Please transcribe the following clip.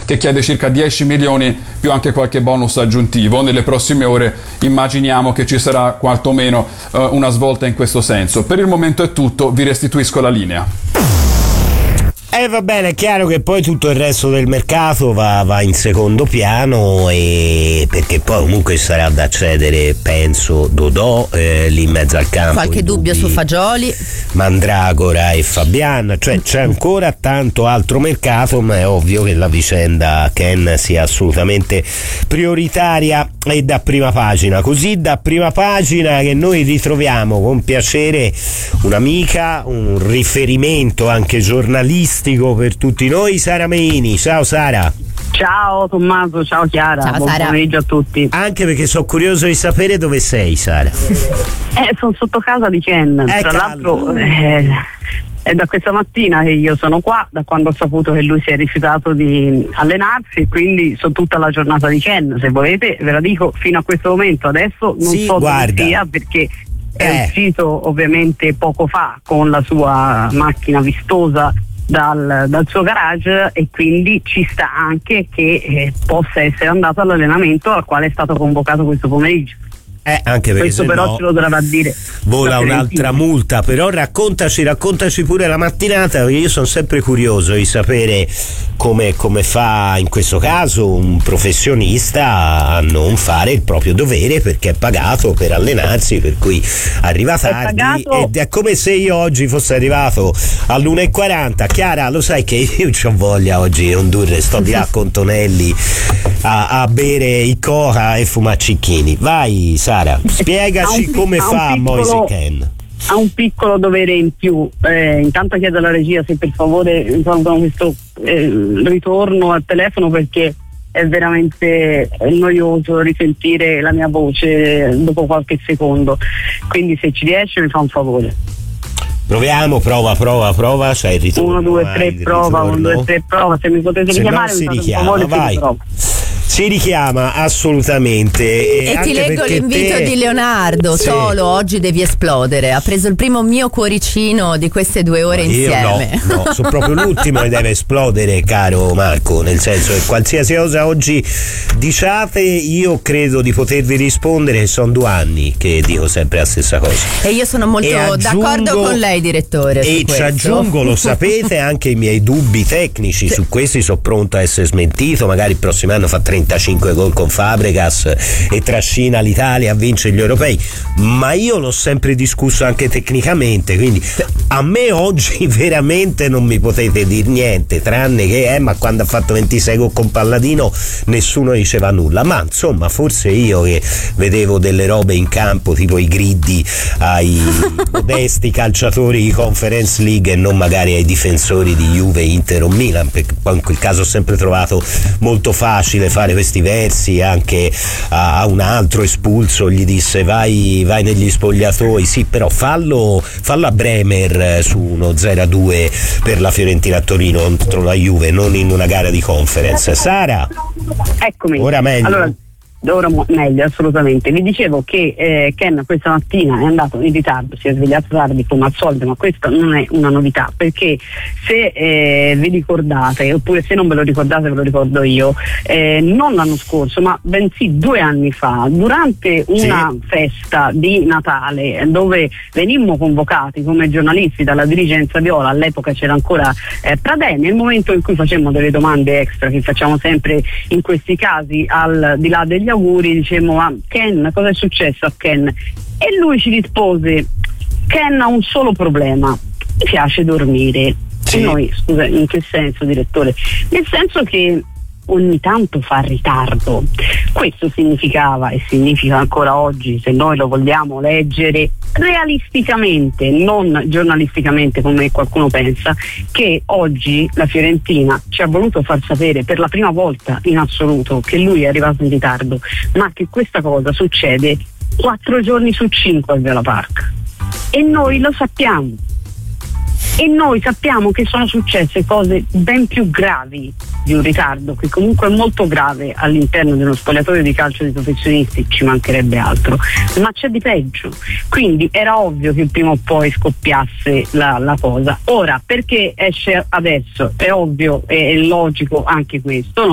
che chiede circa 10 milioni più anche qualche bonus aggiuntivo. Nelle prossime ore immaginiamo che ci sarà quantomeno una svolta in questo senso. Per il momento è tutto, vi restituisco la linea. Va bene, è chiaro che poi tutto il resto del mercato va in secondo piano, e perché poi comunque sarà da cedere, penso, Dodò lì in mezzo al campo. Qualche dubbio su Fagioli, Mandragora e Fabian, cioè c'è ancora tanto altro mercato, ma è ovvio che la vicenda Ken sia assolutamente prioritaria e da prima pagina. Così da prima pagina che noi ritroviamo con piacere un'amica, un riferimento anche giornalistico per tutti noi, Sara Meini. Ciao Sara. Ciao Tommaso, ciao Chiara. Ciao, buon Sara. pomeriggio a tutti. Anche perché sono curioso di sapere dove sei, Sara. Sono sotto casa di Ken, tra l'altro è da questa mattina che io sono qua, da quando ho saputo che lui si è rifiutato di allenarsi, quindi sono tutta la giornata di Ken, se volete ve la dico fino a questo momento. Adesso non so dove sia, perché è uscito ovviamente poco fa con la sua macchina vistosa dal suo garage, e quindi ci sta anche che possa essere andato all'allenamento al quale è stato convocato questo pomeriggio. Anche perché questo però no, ce lo dovrà dire. vola un'altra multa. Però raccontaci pure la mattinata, perché io sono sempre curioso di sapere come fa in questo caso un professionista a non fare il proprio dovere, perché è pagato per allenarsi, per cui arriva tardi, ed è come se io oggi fossi arrivato all'1:40. Chiara, lo sai che io c'ho voglia oggi di condurre, sto di là con Tonelli a bere i coca e fumare cicchini. Vai Sara, spiegaci come fa Moise Ken. Ha un piccolo dovere in più. Intanto chiedo alla regia se per favore tolgono questo ritorno al telefono, perché è veramente noioso risentire la mia voce dopo qualche secondo, quindi se ci riesce mi fa un favore. Proviamo, prova, c'è il ritorno. 1, 2, 3, prova, 1, 2, 3, prova, se mi potete richiamare se no mi si fate un favore, vai. Si richiama assolutamente. E ti leggo l'invito di Leonardo. Sì. Tolo, oggi devi esplodere. Ha preso il primo mio cuoricino di queste 2 ore insieme. No, sono proprio l'ultimo che deve esplodere, caro Marco, nel senso che qualsiasi cosa oggi diciate io credo di potervi rispondere. Sono 2 anni che dico sempre la stessa cosa, e io sono molto d'accordo con lei, direttore, e ci aggiungo, lo sapete, anche i miei dubbi tecnici. Su questi sono pronto a essere smentito. Magari il prossimo anno fa 35 gol con Fabregas e trascina l'Italia a vincere gli europei, ma io l'ho sempre discusso anche tecnicamente, quindi a me oggi veramente non mi potete dire niente, tranne che ma quando ha fatto 26 gol con Palladino nessuno diceva nulla. Ma insomma, forse io che vedevo delle robe in campo tipo i griddi ai modesti calciatori di Conference League e non magari ai difensori di Juve, Inter o Milan, perché in quel caso ho sempre trovato molto facile fare questi versi. Anche a un altro espulso gli disse vai negli spogliatoi, sì, però fallo a Bremer su uno 0-2 per la Fiorentina a Torino contro la Juve, non in una gara di Conference. Sara, eccomi. Ora meglio. Ora meglio, assolutamente. Vi dicevo che Ken questa mattina è andato in ritardo, si è svegliato tardi come al solito, ma questa non è una novità, perché se vi ricordate, oppure se non ve lo ricordate ve lo ricordo io, non l'anno scorso ma bensì 2 anni fa, durante una festa di Natale dove venimmo convocati come giornalisti dalla dirigenza viola, all'epoca c'era ancora Pradè, nel momento in cui facemmo delle domande extra che facciamo sempre in questi casi, al di là degli auguri, dicemmo ma Ken, cosa è successo a Ken? E lui ci rispose: Ken ha un solo problema, mi piace dormire. E noi, scusa, in che senso, direttore? Nel senso che ogni tanto fa ritardo. Questo significava e significa ancora oggi, se noi lo vogliamo leggere realisticamente, non giornalisticamente come qualcuno pensa, che oggi la Fiorentina ci ha voluto far sapere per la prima volta in assoluto che lui è arrivato in ritardo, ma che questa cosa succede 4 giorni su 5 al Viola Park, e noi lo sappiamo. E noi sappiamo che sono successe cose ben più gravi di un ritardo, che comunque è molto grave all'interno di uno spogliatoio di calcio di professionisti, ci mancherebbe altro, ma c'è di peggio. Quindi era ovvio che prima o poi scoppiasse la cosa. Ora, perché esce adesso? È ovvio, è logico anche questo.